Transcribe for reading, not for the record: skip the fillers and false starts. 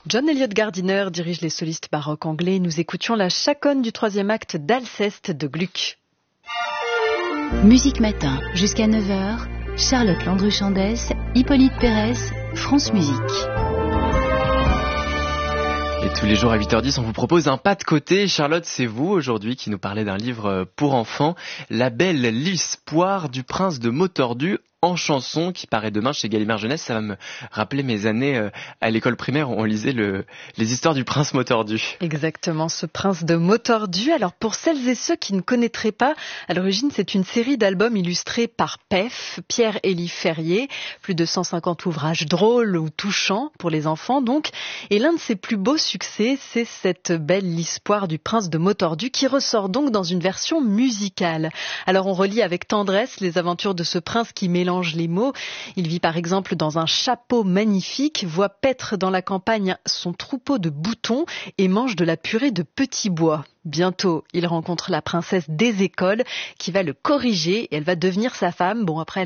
John Eliot Gardiner dirige les solistes baroques anglais. Nous écoutions la chaconne du 3e acte d'Alceste de Gluck. Musique Matin, jusqu'à 9h, Charlotte Landru-Chandès, Hippolyte Pérez, France Musique. Et tous les jours à 8h10, on vous propose un pas de côté. Charlotte, c'est vous aujourd'hui qui nous parlez d'un livre pour enfants, La belle l'histoire du prince de Motordu, en chanson, qui paraît demain chez Gallimard Jeunesse. Ça va me rappeler mes années à l'école primaire où on lisait les histoires du prince Motordu. Exactement, ce prince de Motordu. Alors pour celles et ceux qui ne connaîtraient pas, à l'origine c'est une série d'albums illustrés par PEF, Pierre-Élie Ferrier. Plus de 150 ouvrages drôles ou touchants pour les enfants donc. Et l'un de ses plus beaux succès, c'est cette belle histoire du prince de Motordu qui ressort donc dans une version musicale. Alors on relit avec tendresse les aventures de ce prince qui mélange les mots. Il vit par exemple dans un chapeau magnifique, voit paître dans la campagne son troupeau de boutons et mange de la purée de petits bois. Bientôt, il rencontre la princesse des écoles qui va le corriger et elle va devenir sa femme. Bon, après,